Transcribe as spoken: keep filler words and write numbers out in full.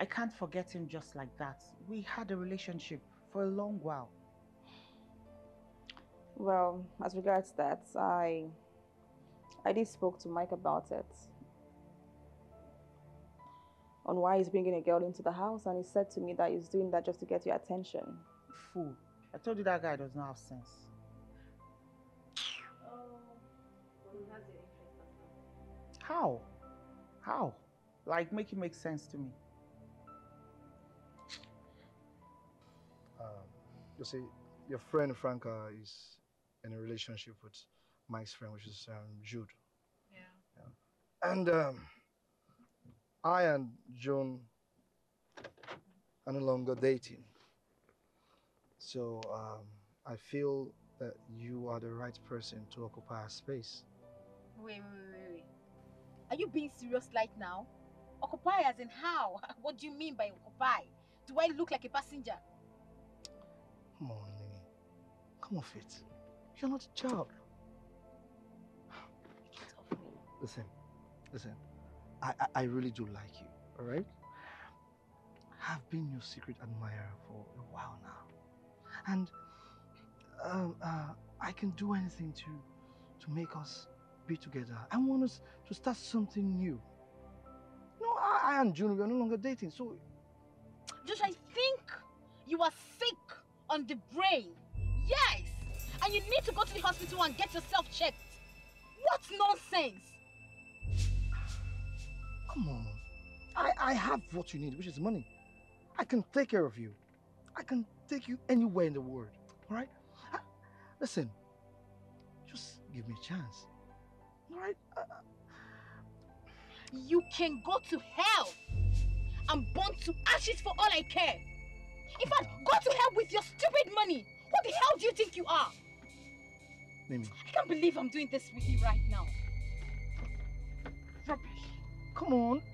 I can't forget him just like that. We had a relationship for a long while. Well, as regards that, I I did spoke to Mike about it. On why he's bringing a girl into the house, and he said to me that he's doing that just to get your attention. Fool. I told you that guy does not have sense. Oh, well, he has your interest. How? How? Like, make it make sense to me. Um, you see, your friend Franca is in a relationship with Mike's friend, which is um, Jude. Yeah. yeah. And um, I and June are no longer dating. So um, I feel that you are the right person to occupy our space. Wait, wait, wait, wait. Are you being serious right now? Occupy as in how? What do you mean by occupy? Do I look like a passenger? Come on, Nini. Come off it. You're not a child. Get off me. Listen, listen. I, I, I really do like you, all right? I've been your secret admirer for a while now. And um, uh, I can do anything to, to make us be together. I want us to start something new. No, I, I and June, we are no longer dating, so... Josh, I think you are sick on the brain. Yes! And you need to go to the hospital and get yourself checked. What nonsense! Come on. I, I have what you need, which is money. I can take care of you. I can take you anywhere in the world, all right? I, listen, just give me a chance, all right? Uh, you can go to hell and burn to ashes for all I care. In fact, go to hell with your stupid money. What the hell do you think you are? Mimi. I can't believe I'm doing this with you right now. Rubbish. Come on.